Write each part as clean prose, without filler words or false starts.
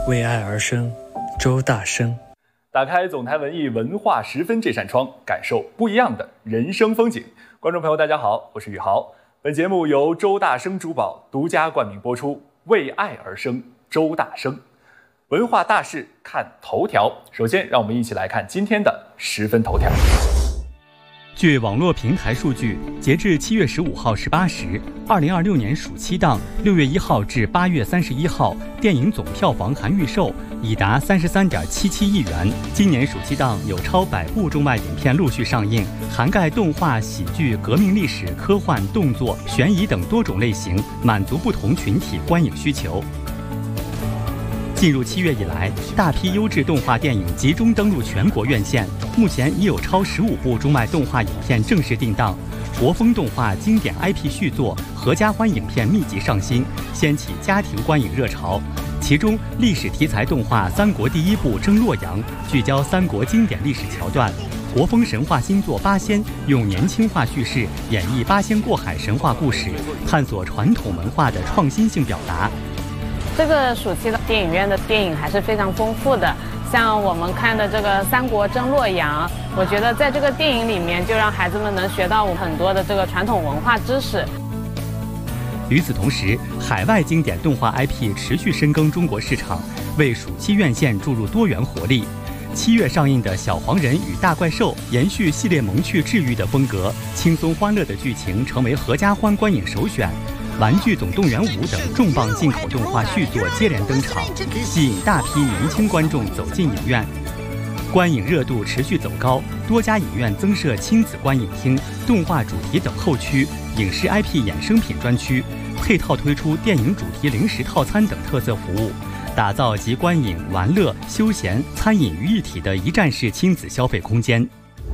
为爱而生，周大生。 打开总台文艺文化10分这扇窗，感受不一样的人生风景。观众朋友大家好，我是宇豪。本节目由周大生珠宝独家冠名播出，为爱而生，周大生。文化大事看头条，首先让我们一起来看今天的10分头条。 据网络平台数据，截至7月15号18时，2026年暑期档6月1号至8月31号，电影总票房含预售已达33.77亿元。今年暑期档有超100部中外影片陆续上映，涵盖动画、喜剧、革命历史、科幻、动作、悬疑等多种类型，满足不同群体观影需求。进入7月以来，大批优质动画电影集中登陆全国院线，目前已有超15部中外动画影片正式定档。国风动画经典 IP 续作、合家欢影片密集上新，掀起家庭观影热潮。其中，历史题材动画《三国第一部征洛阳》聚焦三国经典历史桥段；国风神话新作《八仙》用年轻化叙事演绎八仙过海神话故事，探索传统文化的创新性表达。 这个暑期的电影院的电影还是非常丰富的，像我们看的这个《三国征洛阳》，我觉得在这个电影里面就让孩子们能学到很多的这个传统文化知识。 与此同时，海外经典动画 IP 持续深耕中国市场，为暑期院线注入多元活力。7月上映的《小黄人与大怪兽》延续系列萌趣治愈的风格，轻松欢乐的剧情成为合家欢观影首选。《玩具总动员5》等重磅进口动画续作接连登场，吸引大批年轻观众走进影院。观影热度持续走高，多家影院增设亲子观影厅、动画主题等后区、影视 IP 衍生品专区，配套推出电影主题零食套餐等特色服务，打造集观影、玩乐、休闲、餐饮于一体的一站式亲子消费空间。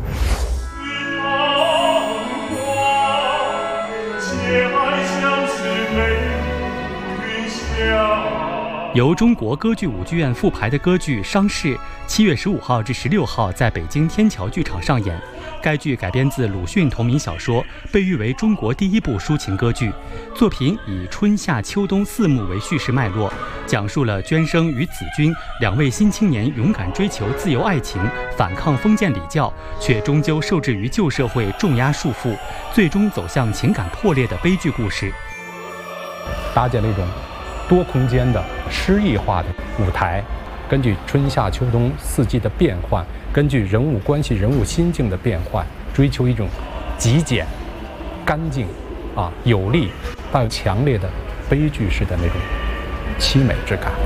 由中国歌剧舞剧院复排的歌剧《伤逝》，7月15号至16号在北京天桥剧场上演。该剧改编自鲁迅同名小说，被誉为中国第一部抒情歌剧。作品以春夏秋冬4幕为叙事脉络，讲述了涓生与子君2位新青年勇敢追求自由爱情，反抗封建礼教，却终究受制于旧社会重压束缚，最终走向情感破裂的悲剧故事。 搭建了一种多空间的诗意化的舞台，根据春夏秋冬4季的变换，根据人物关系、人物心境的变换，追求一种极简、干净、有力、带有强烈的悲剧式的那种凄美之感。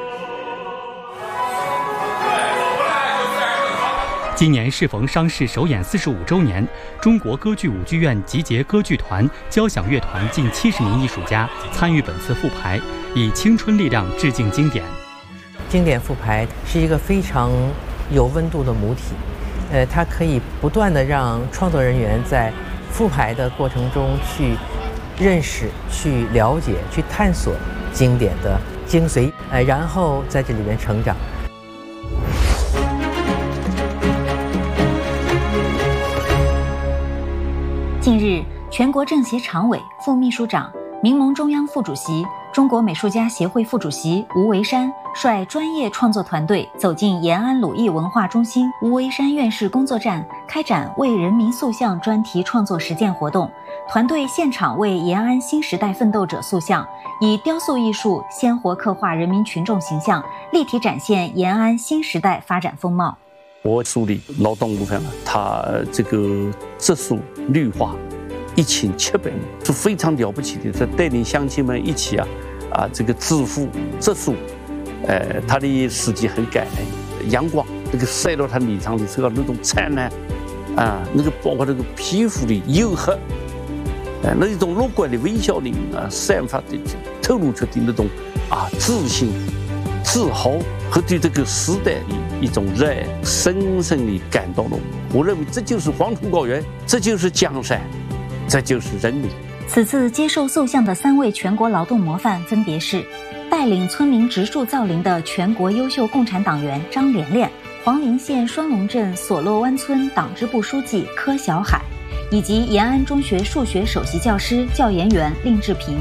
今年适逢伤逝首演45周年，中国歌剧舞剧院集结歌剧团、交响乐团近70名艺术家参与本次复排，以青春力量致敬经典。 经典复排是一个非常有温度的母体，它可以不断地让创作人员在复排的过程中去认识、去了解、去探索经典的精髓，然后在这里面成长。 近日，全国政协常委、副秘书长、民盟中央副主席、中国美术家协会副主席吴为山率专业创作团队走进延安鲁艺文化中心吴为山院士工作站，开展为人民塑像专题创作实践活动。团队现场为延安新时代奋斗者塑像，以雕塑艺术鲜活刻画人民群众形象，立体展现延安新时代发展风貌。 我梳理劳动部分，它这个植树绿化1700亩是非常了不起的，在带领乡亲们一起这个致富植树，它的时机很感人，阳光那个晒到它脸上的时候那种灿烂，那个包括那个皮肤的黝黑，那一种乐观的微笑里散发的透露出的那种自信、自豪和对这个时代的一种热爱，深深地感到了。我认为这就是黄土高原，这就是江山，这就是人民。 此次接受塑像的3位全国劳动模范分别是带领村民植树造林的全国优秀共产党员张连连、黄陵县双龙镇索洛湾村党支部书记柯小海，以及延安中学数学首席教师教研员令志平。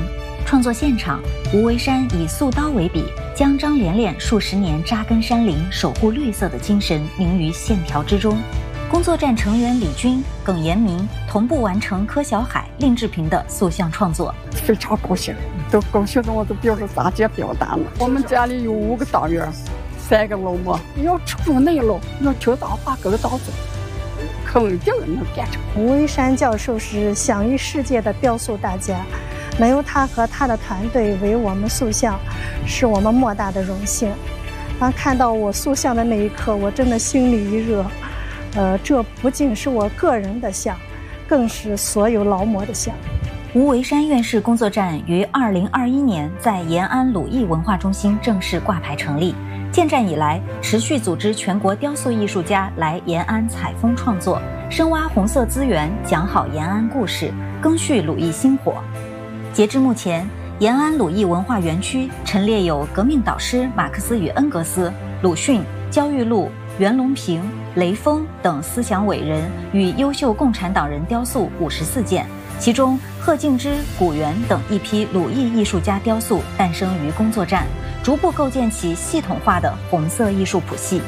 创作现场，吴为山以素刀为笔，将张连练数十年扎根山林、守护绿色的精神凝于线条之中。工作站成员李军、耿延明同步完成柯小海、令志平的塑像创作， 非常高兴，都高兴的我都表示咋接表达了。我们家里有5个党员，3个老模，要出内陆，要听党话，跟党走，肯定能干成。 吴为山教授是享誉世界的雕塑大家，能由他和他的团队为我们塑像，是我们莫大的荣幸。当看到我塑像的那一刻，我真的心里一热。这不仅是我个人的像，更是所有劳模的像。 吴为山院士工作站于2021年在延安鲁艺文化中心正式挂牌成立。建站以来，持续组织全国雕塑艺术家来延安采风创作，深挖红色资源，讲好延安故事，赓续鲁艺薪火。截至目前，延安鲁艺文化园区陈列有革命导师马克思与恩格斯、鲁迅、焦裕禄、袁隆平、雷锋等思想伟人与优秀共产党人雕塑54件，其中贺敬之、古元等一批鲁艺艺术家雕塑诞生于工作站，逐步构建起系统化的红色艺术谱系。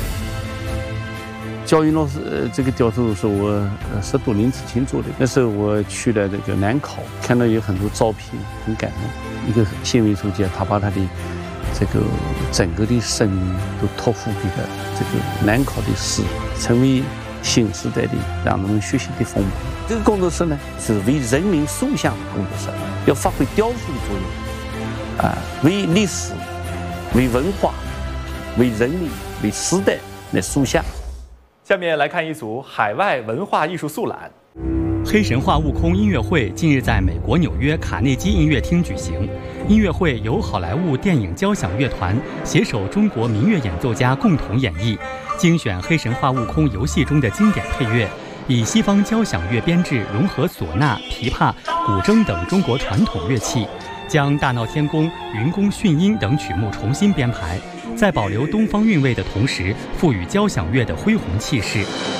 焦云老师这个雕塑是我是读林子清做的，那时候我去了这个南考，看到有很多照片，很感动。一个县委书记他把他的这个整个的生命都托付给了这个南考的师，成为新时代的让他们学习的风貌。这个工作室呢是为人民塑像的工作室，要发挥雕塑的作用，为历史、为文化、为人民、为时代来塑像。 下面来看一组海外文化艺术速览。 黑神话：悟空音乐会近日在美国纽约卡内基音乐厅举行。音乐会由好莱坞电影交响乐团携手中国民乐演奏家共同演绎，精选黑神话：悟空游戏中的经典配乐，以西方交响乐编制融合唢呐、琵琶、古筝等中国传统乐器，将大闹天宫、云宫迅音等曲目重新编排，在保留东方韵味的同时，赋予交响乐的恢宏气势。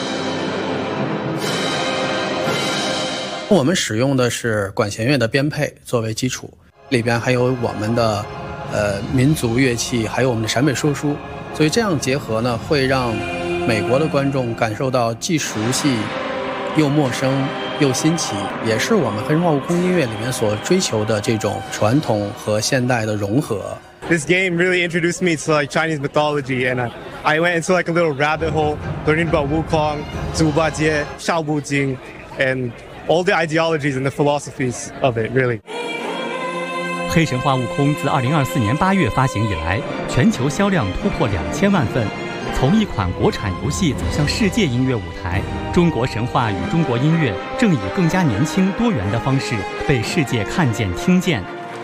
我们使用的是管弦乐的编配作为基础，里边还有我们的民族乐器，还有我们的陕北说书，所以这样结合呢，会让美国的观众感受到既熟悉又陌生又新奇，也是我们黑神话：悟空音乐里面所追求的这种传统和现代的融合。 This game really introduced me to like Chinese mythology, and I went into like a little rabbit hole, learning about Wukong, Zubajie, Shaobu Jing, and all the ideologies and the philosophies of it, really. 黑神话：悟空自2024年8月发行以来，全球销量突破2000万份。从一款国产游戏走向世界音乐舞台，中国神话与中国音乐正以更加年轻多元的方式被世界看见听见。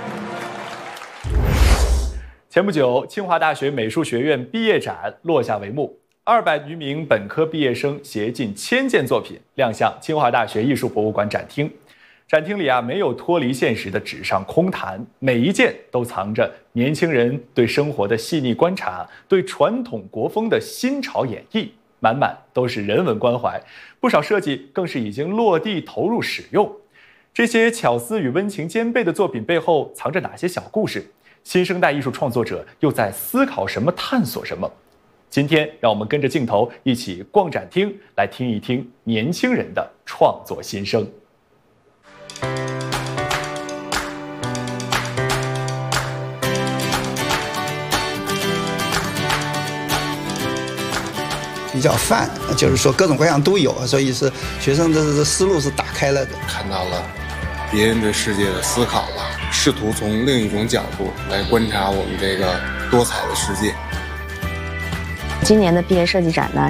前不久，清华大学美术学院毕业展落下帷幕，200余名本科毕业生携近1000件作品亮相清华大学艺术博物馆展厅。展厅里没有脱离现实的纸上空谈，每一件都藏着年轻人对生活的细腻观察，对传统国风的新潮演绎，满满都是人文关怀。不少设计更是已经落地投入使用。这些巧思与温情兼备的作品背后藏着哪些小故事？新生代艺术创作者又在思考什么，探索什么？今天让我们跟着镜头一起逛展厅，来听一听年轻人的创作心声。 比较泛，就是说各种各样都有，所以是学生的思路是打开了的， 看到了别人对世界的思考吧，试图从另一种角度来观察我们这个多彩的世界。 今年的毕业设计展呢，